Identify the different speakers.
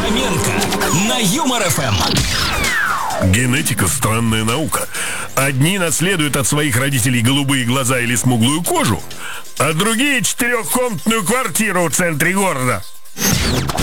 Speaker 1: Хоменко на Юмор ФМ.
Speaker 2: Генетика – странная наука. Одни наследуют от своих родителей голубые глаза или смуглую кожу, а другие – 4-комнатную квартиру в центре города.